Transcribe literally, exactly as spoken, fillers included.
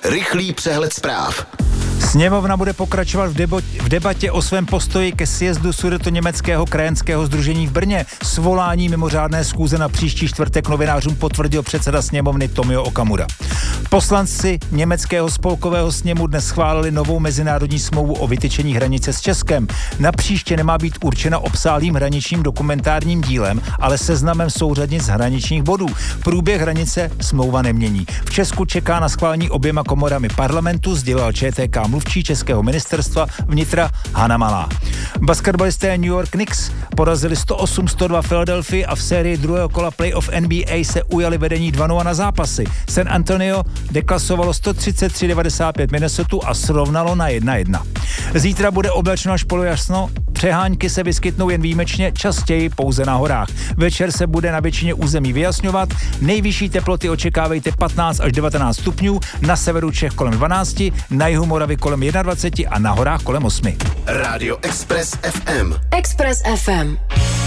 Rychlý přehled zpráv. Sněmovna bude pokračovat v, debo- v debatě o svém postoji ke sjezdu Sudetoněmeckého krajanského sdružení v Brně. Svolání mimořádné schůze na příští čtvrtek novinářům potvrdil předseda sněmovny Tomio Okamura. Poslanci německého spolkového sněmu dnes schválili novou mezinárodní smlouvu o vytyčení hranice s Českem. Na příště nemá být určena obsálým hraničním dokumentárním dílem, ale seznamem souřadnic hraničních bodů. Průběh hranice smlouva nemění. V Česku čeká na schválení oběma komorami parlamentu, sdělil ČTK mluvčí českého ministerstva vnitra Hana Malá. Basketbalisté New York Knicks porazili sto osm sto dva Philadelphii a v sérii druhého kola playoff N B A se ujali vedení dva nula na zápasy. San Antonio deklasovalo sto třicet tři devadesát pět Minnesota a srovnalo na jedna jedna. Zítra bude oblačno až polojasno, přehánky se vyskytnou jen výjimečně, častěji pouze na horách. Večer se bude na většině území vyjasňovat, nejvyšší teploty očekávejte patnáct až devatenáct stupňů, na severu Čech kolem dvanáct, na jihu Moravy kolem dvacet jedna a na horách kolem osm. Rádio Express F M. Express F M.